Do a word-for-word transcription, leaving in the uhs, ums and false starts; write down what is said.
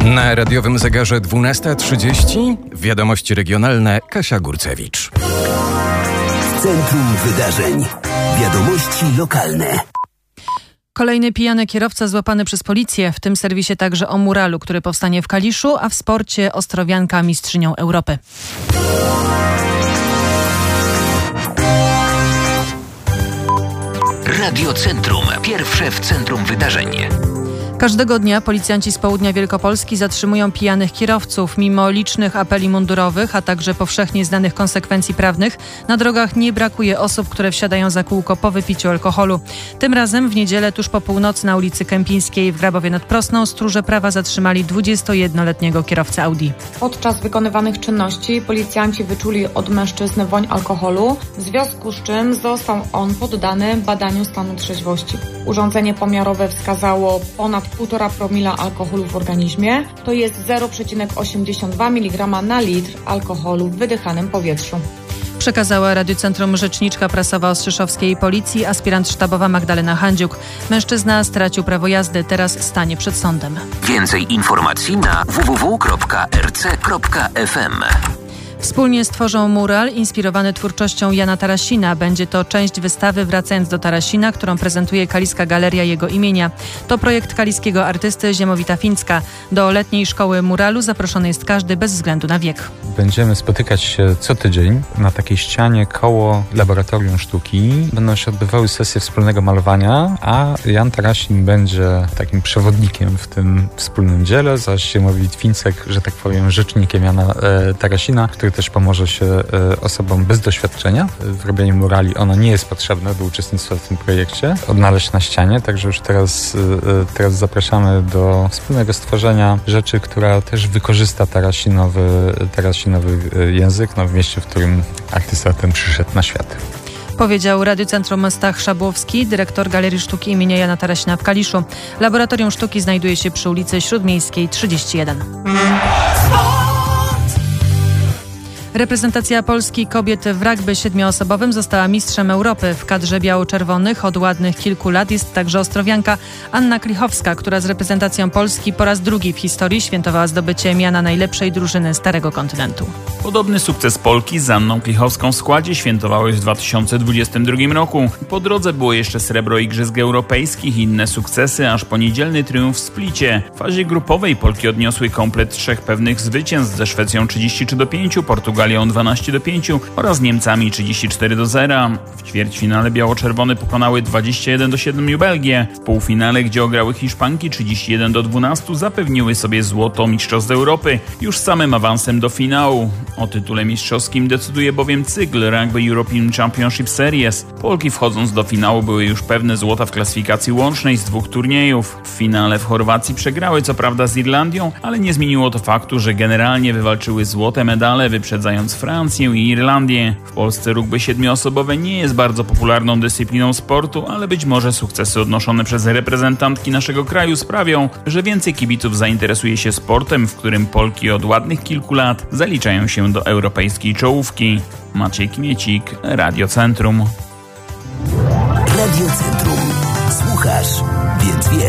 Na radiowym zegarze dwunasta trzydzieści wiadomości regionalne. Kasia Górcewicz. Centrum Wydarzeń. Wiadomości lokalne. Kolejny pijany kierowca złapany przez policję. W tym serwisie także o muralu, który powstanie w Kaliszu, a w sporcie ostrowianka mistrzynią Europy. Radio Centrum. Pierwsze w centrum wydarzeń. Każdego dnia policjanci z południa Wielkopolski zatrzymują pijanych kierowców. Mimo licznych apeli mundurowych, a także powszechnie znanych konsekwencji prawnych, na drogach nie brakuje osób, które wsiadają za kółko po wypiciu alkoholu. Tym razem w niedzielę tuż po północy na ulicy Kępińskiej w Grabowie nad Prosną stróże prawa zatrzymali dwudziestojednoletniego kierowcę Audi. Podczas wykonywanych czynności policjanci wyczuli od mężczyzny woń alkoholu, w związku z czym został on poddany badaniu stanu trzeźwości. Urządzenie pomiarowe wskazało ponad półtora promila alkoholu w organizmie, to jest zero przecinek osiemdziesiąt dwa miligrama na litr alkoholu w wydychanym powietrzu. Przekazała Radiocentrum rzeczniczka prasowa Ostrzeszowskiej Policji, aspirant sztabowa Magdalena Handziuk. Mężczyzna stracił prawo jazdy, teraz stanie przed sądem. Więcej informacji na w w w kropka r c kropka f m. Wspólnie stworzą mural inspirowany twórczością Jana Tarasina. Będzie to część wystawy Wracając do Tarasina, którą prezentuje Kaliska Galeria jego imienia. To projekt kaliskiego artysty Ziemowita Fińska. Do letniej szkoły muralu zaproszony jest każdy bez względu na wiek. Będziemy spotykać się co tydzień na takiej ścianie koło Laboratorium Sztuki. Będą się odbywały sesje wspólnego malowania, a Jan Tarasin będzie takim przewodnikiem w tym wspólnym dziele, zaś Ziemowit Fińsek, że tak powiem, rzecznikiem Jana e, Tarasina, który też pomoże się e, osobom bez doświadczenia w robieniu murali. Ono nie jest potrzebne do uczestnictwa w tym projekcie. Odnaleźć na ścianie, także już teraz, e, teraz zapraszamy do wspólnego stworzenia rzeczy, która też wykorzysta tarasinowy, tarasinowy język, no, w mieście, w którym artysta ten przyszedł na świat. Powiedział Radiocentrum Stach Szabłowski, dyrektor Galerii Sztuki imienia Jana Tarasina w Kaliszu. Laboratorium Sztuki znajduje się przy ulicy Śródmiejskiej trzydzieści jeden. Reprezentacja Polski kobiet w rugby siedmioosobowym została mistrzem Europy. W kadrze biało-czerwonych od ładnych kilku lat jest także ostrowianka Anna Klichowska, która z reprezentacją Polski po raz drugi w historii świętowała zdobycie miana najlepszej drużyny Starego Kontynentu. Podobny sukces Polki z Anną Klichowską w składzie świętowały w dwa tysiące dwudziestym drugim roku. Po drodze było jeszcze srebro Igrzysk Europejskich i inne sukcesy, aż po niedzielny triumf w Splicie. W fazie grupowej Polki odniosły komplet trzech pewnych zwycięstw ze Szwecją trzydzieści trzy do pięciu, Portugalią dwanaście do pięciu oraz Niemcami trzydzieści cztery do zera. W ćwierćfinale biało-czerwone pokonały dwadzieścia jeden do siedmiu Belgię. W półfinale, gdzie ograły Hiszpanki trzydzieści jeden do dwunastu, zapewniły sobie złoto mistrzostw Europy już samym awansem do finału. O tytule mistrzowskim decyduje bowiem cykl Rugby European Championship Series. Polki wchodząc do finału były już pewne złota w klasyfikacji łącznej z dwóch turniejów. W finale w Chorwacji przegrały co prawda z Irlandią, ale nie zmieniło to faktu, że generalnie wywalczyły złote medale, wyprzedzając Francję i Irlandię. W Polsce rugby siedmioosobowe nie jest bardzo popularną dyscypliną sportu, ale być może sukcesy odnoszone przez reprezentantki naszego kraju sprawią, że więcej kibiców zainteresuje się sportem, w którym Polki od ładnych kilku lat zaliczają się do europejskiej czołówki. Maciej Kmiecik, Radio Centrum. Radio Centrum. Słuchasz, więc wiesz.